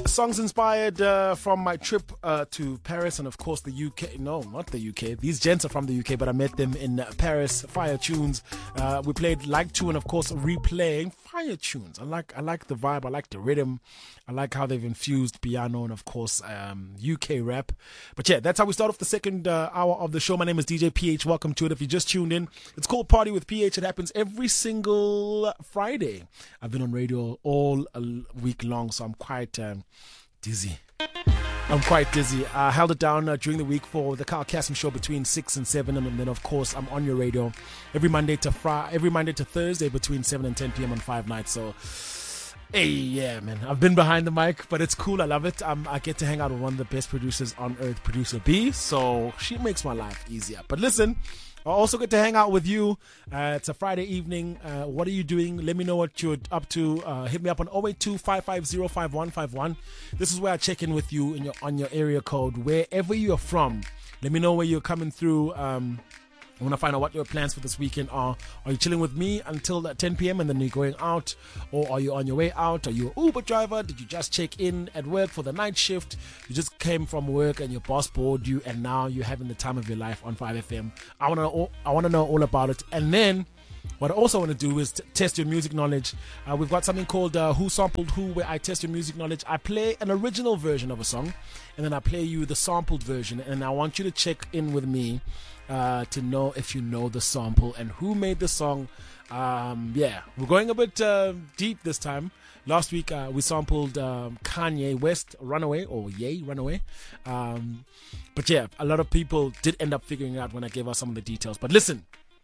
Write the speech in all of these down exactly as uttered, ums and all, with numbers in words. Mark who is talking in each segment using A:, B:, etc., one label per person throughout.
A: songs inspired uh, from my trip uh, to Paris and, of course, the U K. No, not the U K. These gents are from the U K, but I met them in uh, Paris. Fire tunes. Uh, we played Like To, and, of course, replaying fire tunes. I like I like the vibe. I like the rhythm. I like how they've infused piano and, of course, um, U K rap. But, yeah, that's how we start off the second uh, hour of the show. My name is D J P H. Welcome to it. If you just tuned in, it's called Party with P H. It happens every single Friday. I've been on radio all uh, week long, so I'm quite um, dizzy. I'm quite dizzy. I held it down uh, during the week for the Carl Cassim show between six and seven, and then of course I'm on your radio every Monday to Friday, every Monday to Thursday between seven and ten p.m. on Five Nights. So, hey, yeah, man, I've been behind the mic, but it's cool. I love it. Um, I get to hang out with one of the best producers on earth, Producer B. So she makes my life easier. But listen, I also get to hang out with you. Uh, it's a Friday evening. Uh, what are you doing? Let me know what you're up to. Uh, hit me up on oh eight two, five five zero, five one five one. This is where I check in with you in your, on your area code, wherever you're from. Let me know where you're coming through. Um, I want to find out what your plans for this weekend are. Are you chilling with me until ten p.m. and then you're going out? Or are you on your way out? Are you an Uber driver? Did you just check in at work for the night shift? You just came from work and your boss bored you and now you're having the time of your life on five F M. I want to know, I want to know all about it. And then what I also want to do is t- test your music knowledge. Uh, we've got something called uh, Who Sampled Who, where I test your music knowledge. I play an original version of a song and then I play you the sampled version. And I want you to check in with me Uh, to know if you know the sample and who made the song. Um, yeah, we're going a bit uh, deep this time. Last week uh, we sampled um, Kanye West, Runaway, or Yay, Runaway. Um, but yeah, a lot of people did end up figuring it out when I gave out some of the details. But listen,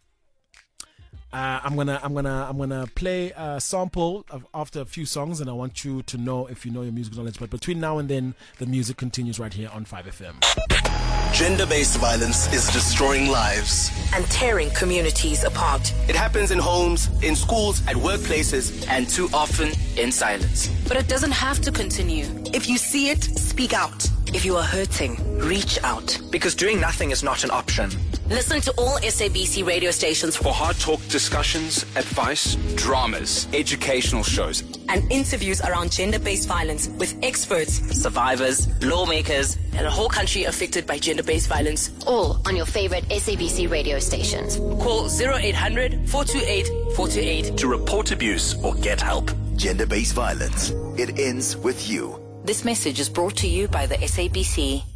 A: uh, I'm gonna, I'm gonna, I'm gonna play a sample of, after a few songs, and I want you to know if you know your music knowledge. But between now and then, the music continues right here on five F M.
B: Gender-based violence is destroying lives
C: and tearing communities apart.
B: It happens in homes, in schools, at workplaces, and too often in silence.
C: But it doesn't have to continue.
D: If you see it, speak out.
C: If you are hurting, reach out.
E: Because doing nothing is not an option.
C: Listen to all S A B C radio stations
F: for hard talk discussions, advice, dramas, educational shows,
D: and interviews around gender-based violence with experts,
C: survivors, lawmakers, and a whole country affected by gender-based violence.
G: All on your favorite S A B C radio stations.
C: Call zero eight hundred, four two eight, four two eight
B: to report abuse or get help. Gender-based violence. It ends with you.
C: This message is brought to you by the S A B C.